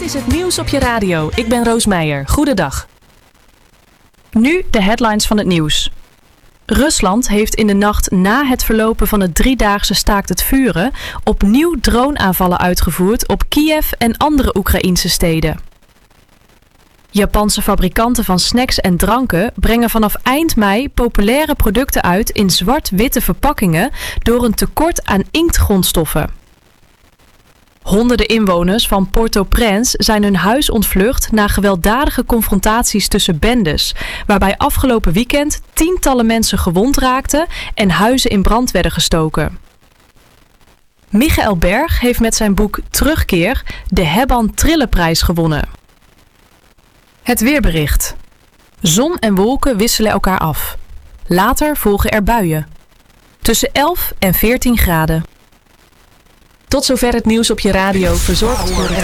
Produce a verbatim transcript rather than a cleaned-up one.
is het nieuws op je radio. Ik ben Roos Meijer. Goedendag. Nu de headlines van het nieuws. Rusland heeft in de nacht na het verlopen van het driedaagse staakt het vuren opnieuw droneaanvallen uitgevoerd op Kiev en andere Oekraïnse steden. Japanse fabrikanten van snacks en dranken brengen vanaf eind mei populaire producten uit in zwart-witte verpakkingen door een tekort aan inktgrondstoffen. Honderden inwoners van Port-au-Prince zijn hun huis ontvlucht na gewelddadige confrontaties tussen bendes, waarbij afgelopen weekend tientallen mensen gewond raakten en huizen in brand werden gestoken. Michael Berg heeft met zijn boek Terugkeer de Hebban Trillenprijs gewonnen. Het weerbericht. Zon en wolken wisselen elkaar af. Later volgen er buien. Tussen elf en veertien graden. Tot zover het nieuws op je radio, verzorgd door